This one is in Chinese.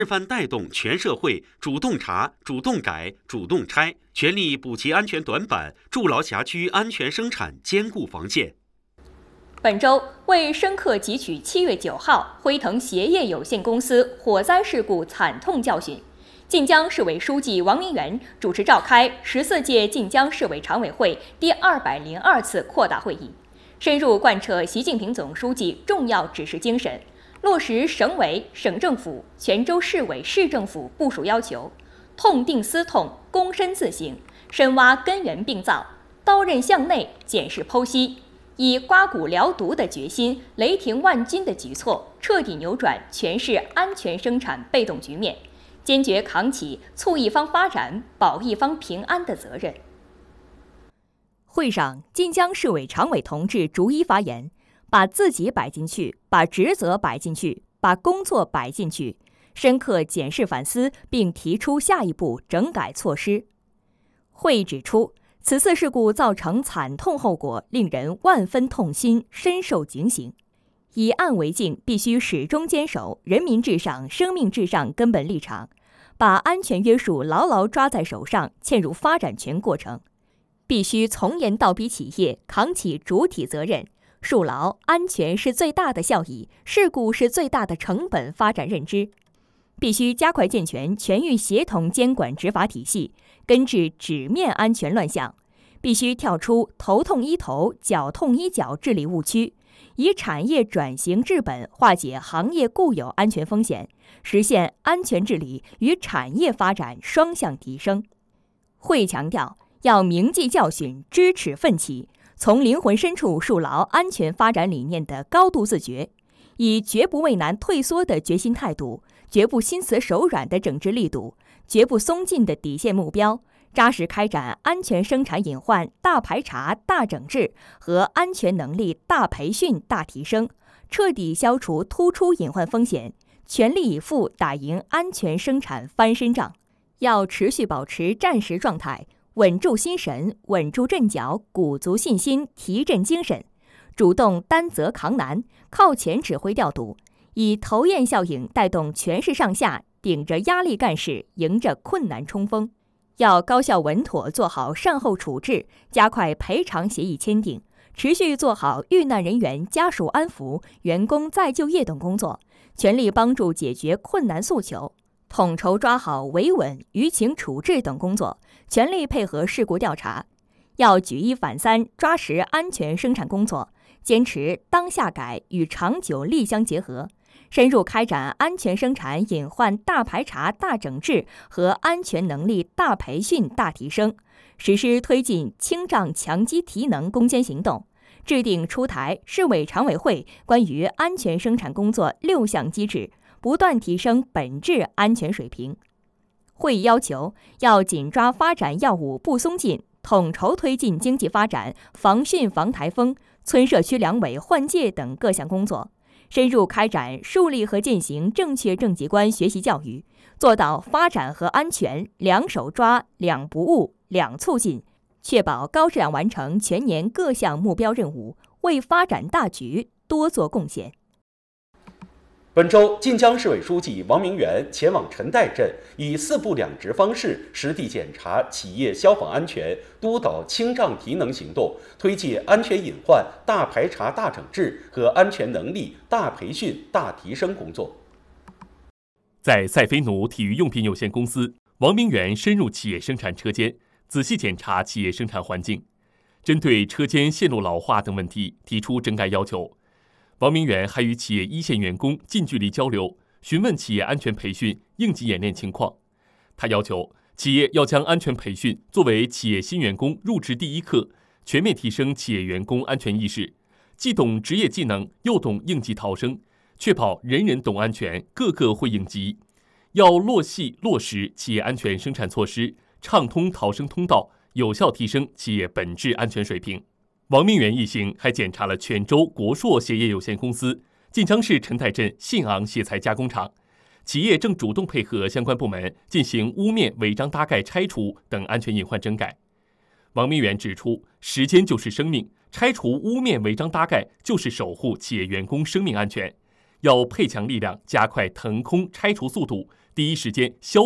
示范带动全社会主动查、主动改、主动拆，全力补齐安全短板，筑牢辖区安全生产坚固防线。 本周为深刻汲取7月9号辉腾鞋业有限公司火灾事故惨痛教训，晋江市委书记王明元主持召开14届晋江市委常委会第202次扩大会议，深入贯彻习近平总书记重要指示精神，落实省委、省政府、泉州市委市政府部署要求，痛定思痛，躬身自省，深挖根源病灶，刀刃向内，检视剖析，以刮骨疗毒的决心、雷霆万钧的举措，彻底扭转全市安全生产被动局面，坚决扛起促一方发展、保一方平安的责任。会上，晋江市委常委同志逐一发言，把自己摆进去，把职责摆进去，把工作摆进去，深刻检视反思，并提出下一步整改措施。会议指出，此次事故造成惨痛后果，令人万分痛心，深受警醒。以案为镜，必须始终坚守人民至上、生命至上根本立场，把安全约束牢牢抓在手上，嵌入发展全过程。必须从严倒逼企业扛起主体责任，树牢安全是最大的效益，事故是最大的成本发展认知。必须加快健全全域协同监管执法体系，根治纸面安全乱象。必须跳出头痛医头、脚痛医脚治理误区，以产业转型治本，化解行业固有安全风险，实现安全治理与产业发展双向提升。会强调，要铭记教训，知耻奋起，从灵魂深处树牢安全发展理念的高度自觉，以绝不畏难退缩的决心态度，绝不心慈手软的整治力度，绝不松劲的底线目标，扎实开展安全生产隐患大排查、大整治和安全能力大培训、大提升，彻底消除突出隐患风险，全力以赴打赢安全生产翻身仗。要持续保持战时状态，稳住心神，稳住阵脚，鼓足信心，提振精神，主动担责扛难，靠前指挥调度，以头雁效应带动全市上下顶着压力干事，迎着困难冲锋。要高效稳妥做好善后处置，加快赔偿协议签订，持续做好遇难人员家属安抚、员工再就业等工作，全力帮助解决困难诉求，统筹抓好维稳、舆情处置等工作，全力配合事故调查。要举一反三，抓实安全生产工作，坚持当下改与长久力相结合，深入开展安全生产隐患大排查、大整治和安全能力大培训、大提升，实施推进清障强基提能攻坚行动，制定出台市委常委会关于安全生产工作6项机制，不断提升本质安全水平。会议要求，要紧抓发展要务不松劲，统筹推进经济发展、防汛防台风、村社区两委换届等各项工作，深入开展树立和践行正确政绩观学习教育，做到发展和安全两手抓、两不误、两促进，确保高质量完成全年各项目标任务，为发展大局多做贡献。 本周，晋江市委书记王明元前往陈岱镇，以4部2职方式实地检查企业消防安全，督导清障提能行动，推进安全隐患大排查、大整治和安全能力大培训、大提升工作。 在赛飞奴体育用品有限公司，王明元深入企业生产车间，仔细检查企业生产环境，针对车间线路老化等问题提出整改要求。王明元还与企业一线员工近距离交流，询问企业安全培训、应急演练情况。他要求企业要将安全培训作为企业新员工入职第一课，全面提升企业员工安全意识，既懂职业技能，又懂应急逃生，确保人人懂安全，个个会应急。要落细落实企业安全生产措施，畅通逃生通道，有效提升企业本质安全水平。王明元一行还检查了泉州国硕鞋业有限公司、晋江市陈岱镇信昂鞋材加工厂，企业正主动配合相关部门进行屋面违章搭盖拆除等安全隐患整改。王明元指出，时间就是生命，拆除屋面违章搭盖就是守护企业员工生命安全，要配强力量，加快腾空拆除速度， 第一时间消